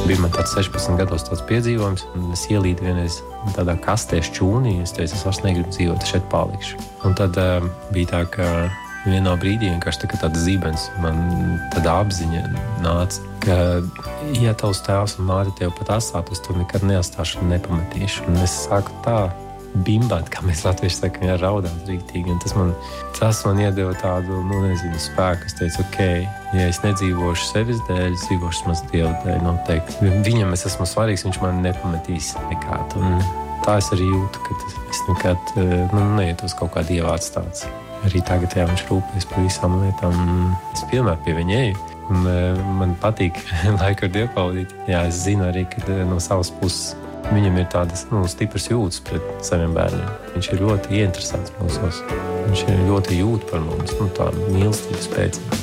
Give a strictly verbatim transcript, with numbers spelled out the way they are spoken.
Bija man tāds sešpadsmit gados tāds piedzīvojums, un es ielīdu vienreiz tādā kastē šķūnī, es teicu, es vairs negribu dzīvot, es šeit palikšu. Un tad uh, bija tā, ka vienā brīdī vienkārši tā, tāds zibens, man tāda apziņa nāca, ka, ja tavs tēvs un māte tev pat atstātu, es to nekad neatstāšu un nepametīšu. Un es sāku tā bimbāt, kā mēs latvieši sakam, jā, raudāt rīktīgi. Un tas man, tas man iedeva tādu, nu, nezinu, spēku. Es teicu, ok, ja es nedzīvošu sevis dēļ, es dzīvošu maz Dieva dēļ noteikti. Viņam es esmu svarīgs, viņš man nepametīs nekādu. Un tā es arī jūtu, ka es nekad, nu, neietu uz kaut kā Dieva atstāts. Arī tagad, jā, viņš rūpēs par visām lietām. Es vienmēr pie viņa eju. Un man patīk laiku ar Dievu pavadīt. Jā, es zinu arī, ka no savas puses viņam ir tādas, nu, stipras jūtas pret saviem bērniem. Viņš ir ļoti ieinteresēts mūsos. Viņš ir ļoti jūt par mums, nu, tā mīlestības pēc.